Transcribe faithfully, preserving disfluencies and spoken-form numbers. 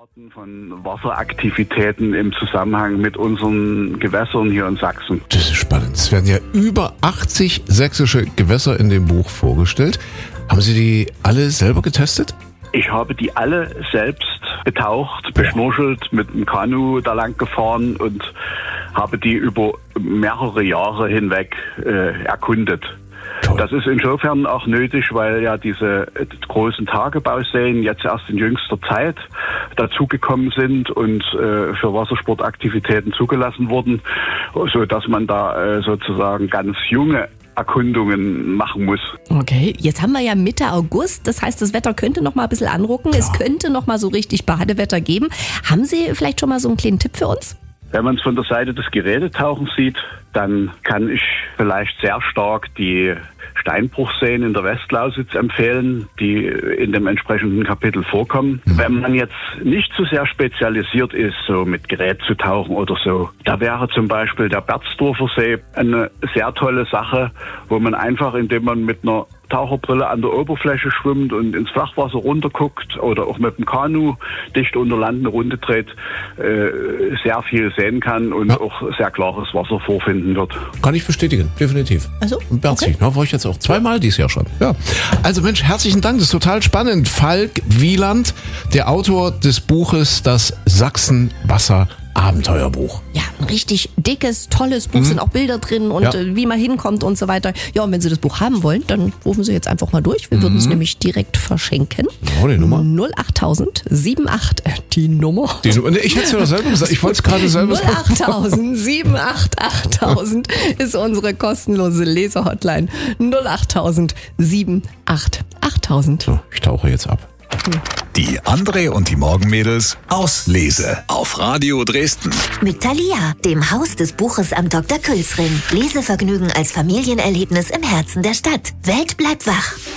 Arten von Wasseraktivitäten im Zusammenhang mit unseren Gewässern hier in Sachsen. Das ist spannend. Es werden ja über achtzig sächsische Gewässer in dem Buch vorgestellt. Haben Sie die alle selber getestet? Ich habe die alle selbst betaucht, beschnorchelt, mit dem Kanu da lang gefahren und habe die über mehrere Jahre hinweg äh, erkundet. Toll. Das ist insofern auch nötig, weil ja diese großen Tagebauseen jetzt erst in jüngster Zeit dazugekommen sind und äh, für Wassersportaktivitäten zugelassen wurden, so dass man da äh, sozusagen ganz junge Erkundungen machen muss. Okay, jetzt haben wir ja Mitte August, das heißt, das Wetter könnte noch mal ein bisschen anrucken, ja. Es könnte noch mal so richtig Badewetter geben. Haben Sie vielleicht schon mal so einen kleinen Tipp für uns? Wenn man es von der Seite des Gerätetauchens sieht, dann kann ich vielleicht sehr stark die Steinbruchseen in der Westlausitz empfehlen, die in dem entsprechenden Kapitel vorkommen. Mhm. Wenn man jetzt nicht zu sehr spezialisiert ist, so mit Gerät zu tauchen oder so, da wäre zum Beispiel der Berzdorfer See eine sehr tolle Sache, wo man einfach, indem man mit einer Taucherbrille an der Oberfläche schwimmt und ins Flachwasser runterguckt oder auch mit dem Kanu dicht unter Land eine Runde dreht, äh, sehr viel sehen kann und ja. auch sehr klares Wasser vorfinden wird. Kann ich bestätigen, definitiv. Also, Berzig, okay. ne, war ich jetzt auch zweimal dieses Jahr schon. Ja. Also Mensch, herzlichen Dank, das ist total spannend. Falk Wieland, der Autor des Buches Das Sachsen-Wasser-Abenteuerbuch. Ja, ein richtig dickes, tolles Buch, mhm. sind auch Bilder drin und ja. wie man hinkommt und so weiter. Ja, und wenn Sie das Buch haben wollen, dann rufen Sie jetzt einfach mal durch. Wir mhm. würden es nämlich direkt verschenken. Oh, die Nummer? null achttausend siebenundachtzig, äh, die Nummer. Die Nummer. Ich hätte es ja selber gesagt, ich wollte es gerade selber sagen. null achttausend siebenundachtzig achttausend ist unsere kostenlose Leser-Hotline. null achttausend siebenundachtzig achttausend. So, ich tauche jetzt ab. Die André und die Morgenmädels Auslese auf Radio Dresden. Mit Thalia, dem Haus des Buches am Doktor Külsring. Lesevergnügen als Familienerlebnis im Herzen der Stadt. Welt bleibt wach.